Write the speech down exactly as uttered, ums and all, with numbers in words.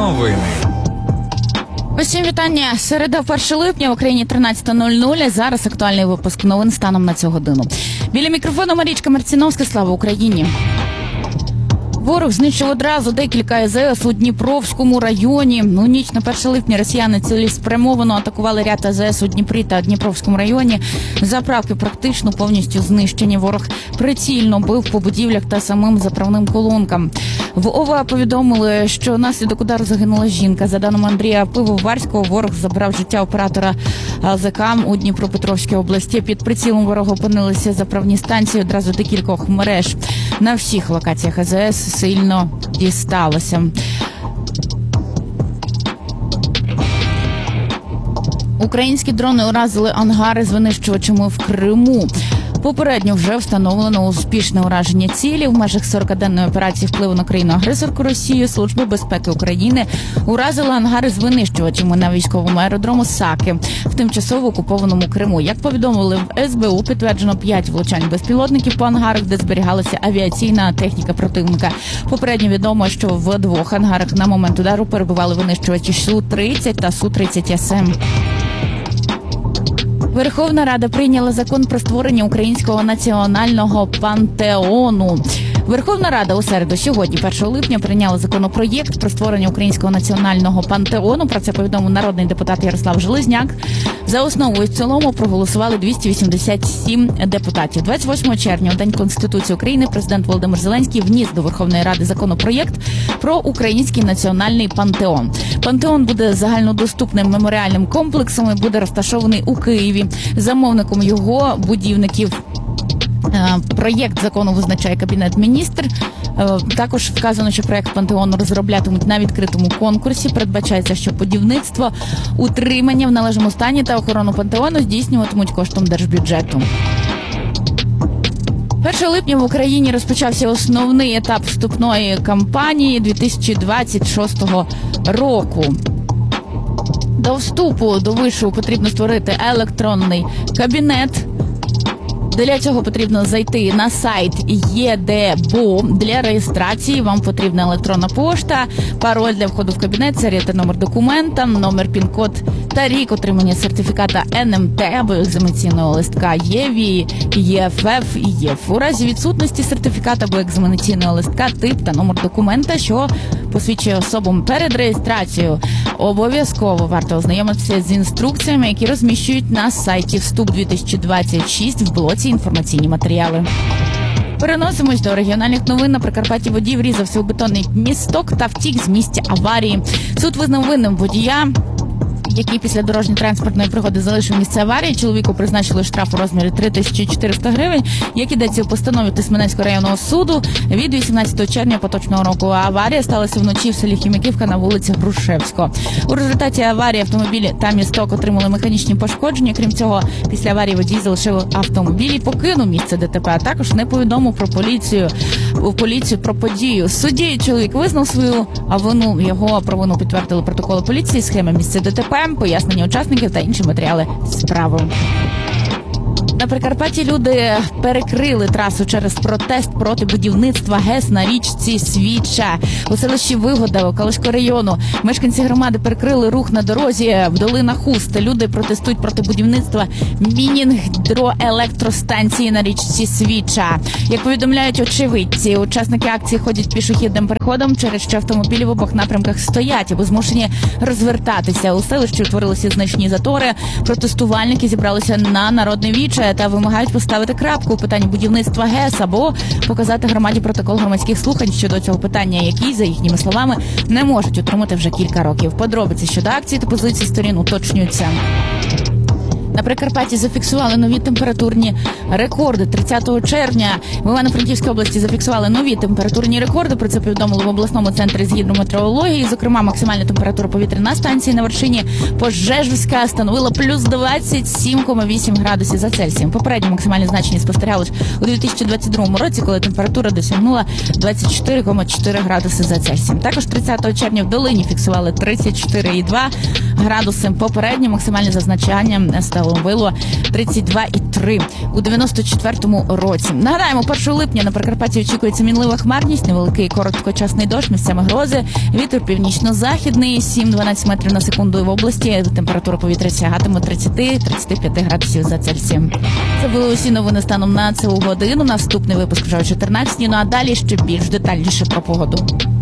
Новини. Усім вітання. Середа, перше липня, в Україні тринадцята нуль нуль. Зараз актуальний випуск новин станом на цю годину. Біля мікрофону Марічка Марціновська. Слава Україні. Ворог знищив одразу декілька ес ес у Дніпровському районі. У ніч на перше липня росіяни цілеспрямовано атакували ряд ес ес у Дніпрі та Дніпровському районі. Заправки практично повністю знищені. Ворог прицільно бив по будівлях та самим заправним колонкам. В ОВА повідомили, що наслідок удару загинула жінка. За даними Андрія Пивоварського, ворог забрав життя оператора АЗК у Дніпропетровській області. Під прицілом ворога опинилися заправні станції одразу декількох мереж. На всіх локаціях ес ес сильно дісталося. Українські дрони уразили ангари з винищувачами в Криму. Попередньо вже встановлено успішне ураження цілі. В межах сорокаденної операції впливу на країну-агресорку Росію Служба безпеки України уразила ангари з винищувачами на військовому аеродрому Саки в тимчасово окупованому Криму. Як повідомили в ес бе у, підтверджено п'ять влучань безпілотників по ангарах, де зберігалася авіаційна техніка противника. Попередньо відомо, що в двох ангарах на момент удару перебували винищувачі Су тридцять та Су тридцять ес ем. Верховна Рада прийняла закон про створення Українського національного пантеону. Верховна Рада у середу, сьогодні, першого липня, прийняла законопроєкт про створення Українського національного пантеону. Про це повідомив народний депутат Ярослав Железняк. За основу і в цілому проголосували двісті вісімдесят сім депутатів. двадцять восьмого червня, у День Конституції України, президент Володимир Зеленський вніс до Верховної Ради законопроєкт про Український національний пантеон. Пантеон буде загальнодоступним меморіальним комплексом і буде розташований у Києві. Замовником його будівників проєкт закону визначає Кабінет Міністрів. Також вказано, що проєкт пантеону розроблятимуть на відкритому конкурсі. Передбачається, що будівництво, утримання в належному стані та охорону пантеону здійснюватимуть коштом держбюджету. першого липня в Україні розпочався основний етап вступної кампанії дві тисячі двадцять шостого року. До вступу до вишу потрібно створити електронний кабінет. Для цього потрібно зайти на сайт є де бо. Для реєстрації вам потрібна електронна пошта, пароль для входу в кабінет, серія та номер документа, номер пін-код та рік отримання сертифіката ен ем те або екзаменаційного листка ЄВІ, ЄФФ і ЄФ. У разі відсутності сертифіката або екзаменаційного листка, тип та номер документа, що посвідчує особам перед реєстрацією. Обов'язково варто ознайомитися з інструкціями, які розміщують на сайті Вступ дві тисячі двадцять шість в блоці інформаційні матеріали. Переносимось до регіональних новин. На Прикарпатті водій врізався у бетонний місток та втік з місця аварії. Суд визнав винним водія, який після дорожньо-транспортної пригоди залишив місце аварії. Чоловіку призначили штраф у розмірі три тисячі чотириста гривень, як ідеться у постанові Тисменецького районного суду від вісімнадцятого червня поточного року. Аварія сталася вночі в селі Хіміківка на вулиці Грушевського. У результаті аварії автомобілі та місток отримали механічні пошкодження. Крім цього, після аварії водій залишив автомобіль і покинув місце де те пе, а також не повідомив про поліцію, у поліцію про подію. Судді чоловік визнав свою вину, його провину підтвердили протоколи поліції, схеми місця де те пе, пояснення учасників та інші матеріали справи. На Прикарпатті люди перекрили трасу через протест проти будівництва ГЕС на річці Свіча. У селищі Вигода Калузького району мешканці громади перекрили рух на дорозі в долинах Хуст. Люди протестують проти будівництва міні-гідроелектростанції на річці Свіча. Як повідомляють очевидці, учасники акції ходять пішохідним переходом, через що автомобілі в обох напрямках стоять, або змушені розвертатися. У селищі утворилися значні затори. Протестувальники зібралися на Народне віче та вимагають поставити крапку у питанні будівництва ГЕС або показати громаді протокол громадських слухань щодо цього питання, які, за їхніми словами, не можуть отримати вже кілька років. Подробиці щодо акції та позиції сторін уточнюються. На Прикарпатті зафіксували нові температурні рекорди. тридцятого червня в Івано-Франківській області зафіксували нові температурні рекорди. Про це повідомили в обласному центрі з гідрометеорології. Зокрема, максимальна температура повітря на станції на вершині Пожежівська становила плюс двадцять сім цілих вісім градусів за Цельсієм. Попереднє максимальне значення спостерігалось у дві тисячі двадцять другому році, коли температура досягнула двадцять чотири цілих чотири градуси за Цельсієм. Також тридцятого червня в Долині фіксували тридцять чотири цілих два градуси. Попереднє максимальне зазначання стало силою вило тридцять два і три у дев'яносто четвертому році. Нагадаємо, першого липня на Прикарпатті очікується мінлива хмарність, невеликий короткочасний дощ, місцями грози, вітер північно-західний, сім-дванадцять метрів на секунду в області, температура повітря сягатиме тридцять до тридцяти п'яти градусів за Цельсієм. Це були усі новини станом на цю годину. Наступний випуск вже о чотирнадцятій, ну а далі ще більш детальніше про погоду.